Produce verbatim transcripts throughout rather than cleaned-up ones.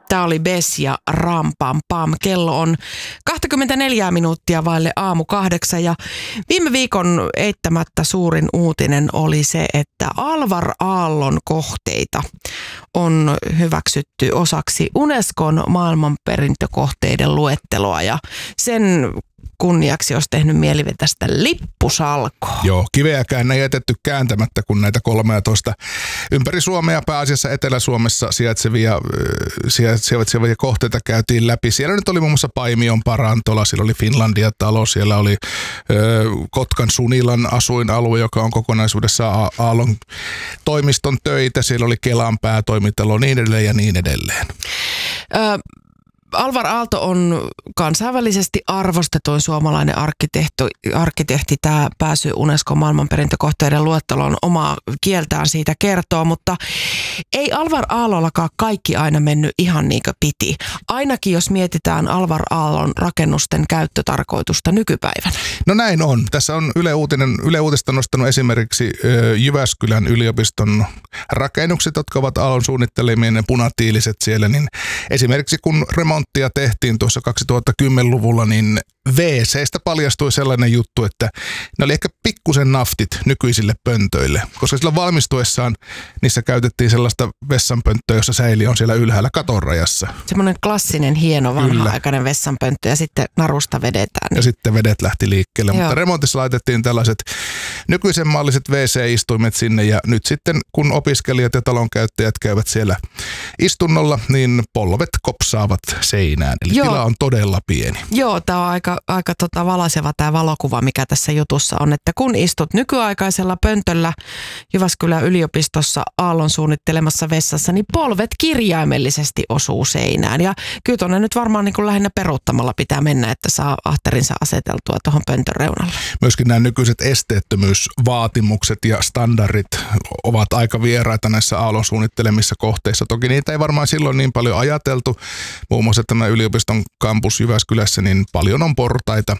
Tämä oli Bes ja Ram Pam Pam. Kello on kaksikymmentäneljä minuuttia vaille aamu kahdeksan ja viime viikon eittämättä suurin uutinen oli se, että Alvar Aallon kohteita on hyväksytty osaksi Unescon maailmanperintökohteiden luetteloa ja sen kunniaksi olisi tehnyt mielivetästä lippusalkoa. Joo, kiveäkään ei jätetty kääntämättä, kun näitä kolmetoista ympäri Suomea, pääasiassa Etelä-Suomessa sijaitsevia, sijaitsevia kohteita käytiin läpi. Siellä nyt oli muun muassa Paimion parantola, siellä oli Finlandia-talo, siellä oli ö, Kotkan Sunilan asuinalue, joka on kokonaisuudessaan Aallon toimiston töitä, siellä oli Kelan päätoimitalo, niin edelleen ja niin edelleen. Ö- Alvar Aalto on kansainvälisesti arvostetuin suomalainen arkkitehti. arkkitehti. Tämä pääsy Unescon maailmanperintökohteiden luetteloon omaa kieltään siitä kertoo, mutta ei Alvar Aallollakaan kaikki aina mennyt ihan niin kuin piti. Ainakin jos mietitään Alvar Aallon rakennusten käyttötarkoitusta nykypäivänä. No näin on. Tässä on Yle Uutinen, Yle Uutista nostanut esimerkiksi Jyväskylän yliopiston rakennukset, jotka ovat Aallon suunnittelemien ne punatiiliset siellä, niin esimerkiksi kun remonttia tehtiin tuossa kaksituhattakymmenluvulla, niin V C:stä paljastui sellainen juttu, että ne oli ehkä pikkusen naftit nykyisille pöntöille, koska sillä valmistuessaan niissä käytettiin sellaista vessanpönttöä, jossa säili on siellä ylhäällä katonrajassa. Semmoinen klassinen, hieno, vanha-aikainen vessanpönttö ja sitten narusta vedetään. Niin. Ja sitten vedet lähti liikkeelle, Joo. mutta remontissa laitettiin tällaiset nykyisen malliset V C-istuimet sinne ja nyt sitten kun opiskelijat ja talonkäyttäjät käyvät siellä istunnolla, niin polvet kopsaavat seinään. Eli Joo. tila on todella pieni. Joo, tämä on aika, aika tota valaiseva tämä valokuva, mikä tässä jutussa on, että kun istut nykyaikaisella pöntöllä Jyväskylän yliopistossa Aallon suunnittelemassa vessassa, niin polvet kirjaimellisesti osuu seinään. Ja kyllä tuonne nyt varmaan niin kuin lähinnä peruuttamalla pitää mennä, että saa ahterinsa aseteltua tuohon pöntön reunalle. Myöskin nämä nykyiset esteettömyysvaatimukset ja standardit ovat aika vieraita näissä Aallon suunnittelemissa kohteissa. Toki niitä ei varmaan silloin niin paljon ajateltu. Muun muassa tämä yliopiston kampus Jyväskylässä, niin paljon on portaita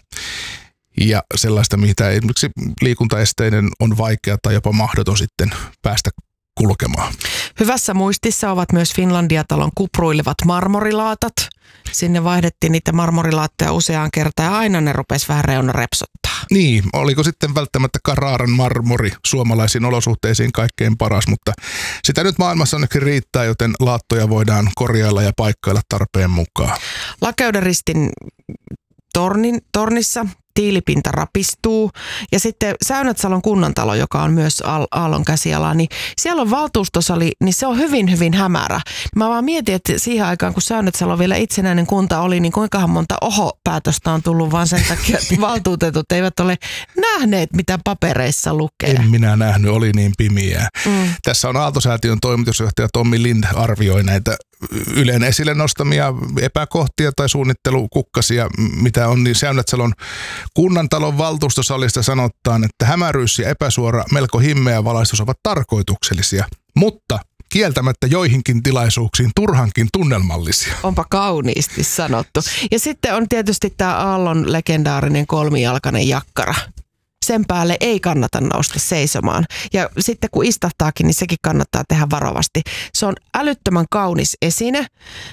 ja sellaista, mitä esimerkiksi liikuntaesteinen on vaikea tai jopa mahdoton sitten päästä kulkemaan. Hyvässä muistissa ovat myös Finlandia-talon kupruilevat marmorilaatat. Sinne vaihdettiin niitä marmorilaatteja useaan kertaan ja aina ne rupesi vähän reuna repsottaa. Niin, oliko sitten välttämättä Carraran marmori suomalaisiin olosuhteisiin kaikkein paras, mutta sitä nyt maailmassa onneksi riittää, joten laattoja voidaan korjailla ja paikkailla tarpeen mukaan. Lakeuderistin tornin, tornissa tiilipinta rapistuu ja sitten Säynätsalon kunnantalo, joka on myös Aallon käsiala, niin siellä on valtuustosali, niin se on hyvin, hyvin hämärä. Mä vaan mietin, että siihen aikaan, kun Säynätsalo vielä itsenäinen kunta oli, niin kuinkahan monta oho-päätöstä on tullut vaan sen takia, että valtuutetut eivät ole nähneet, mitä papereissa lukee. En minä nähnyt, oli niin pimiää. Mm. Tässä on Aalto-säätiön toimitusjohtaja Tommi Lind arvioi näitä Ylen esille nostamia epäkohtia tai suunnittelukukkasia, mitä on, niin Säynätsalon kunnantalon valtuustosalista sanotaan, että hämäryys ja epäsuora, melko himmeä valaistus ovat tarkoituksellisia, mutta kieltämättä joihinkin tilaisuuksiin turhankin tunnelmallisia. Onpa kauniisti sanottu. Ja sitten on tietysti tämä Aallon legendaarinen kolmijalkainen jakkara. Sen päälle ei kannata nousta seisomaan. Ja sitten kun istahtaakin, niin sekin kannattaa tehdä varovasti. Se on älyttömän kaunis esine.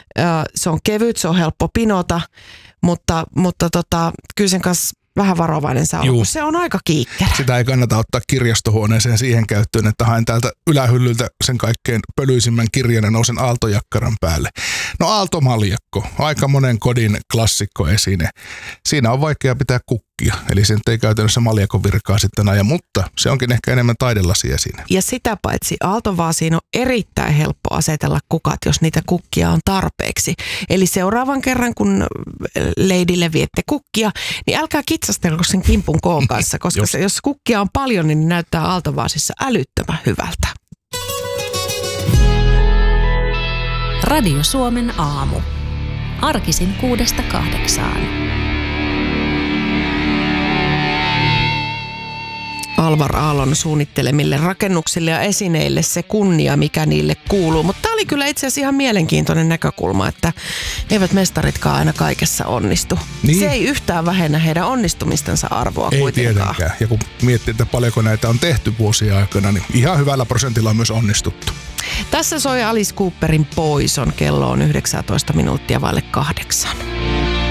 Se on kevyt, se on helppo pinota, mutta, mutta tota, kyllä sen kanssa vähän varovainen saa olla. Se on aika kiikkerä. Sitä ei kannata ottaa kirjastohuoneeseen siihen käyttöön, että haen täältä ylähyllyltä sen kaikkein pölyisimmän kirjan ja nousen aaltojakkaran päälle. No aaltomaljakko, aika monen kodin klassikkoesine. Siinä on vaikea pitää kukkia, eli sen ei käytännössä maljakon virkaa sitten aja, mutta se onkin ehkä enemmän taidelasia siinä. Ja sitä paitsi aaltovaasiin on erittäin helppo asetella kukat, jos niitä kukkia on tarpeeksi. Eli seuraavan kerran, kun leidille viette kukkia, niin älkää kitsastelko sen kimpun koon kanssa, koska se, jos kukkia on paljon, niin ne näyttää aaltovaasissa älyttömän hyvältä. Radio Suomen aamu. Arkisin kuudesta kahdeksaan. Alvar Aallon suunnittelemille rakennuksille ja esineille se kunnia, mikä niille kuuluu. Mutta tämä oli kyllä itse asiassa ihan mielenkiintoinen näkökulma, että eivät mestaritkaan aina kaikessa onnistu. Niin. Se ei yhtään vähennä heidän onnistumistensa arvoa ei kuitenkaan. Tietenkään. Ja kun miettii, että paljonko näitä on tehty vuosia aikana, niin ihan hyvällä prosentilla on myös onnistuttu. Tässä soi Alice Cooperin Poison. Kello on yhdeksäntoista minuuttia vaille kahdeksan.